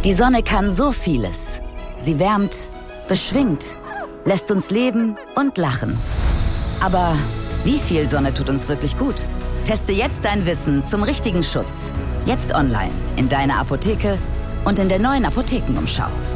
Die Sonne kann so vieles. Sie wärmt, beschwingt, lässt uns leben und lachen. Aber wie viel Sonne tut uns wirklich gut? Teste jetzt dein Wissen zum richtigen Schutz. Jetzt online, in deiner Apotheke und in der neuen Apothekenumschau.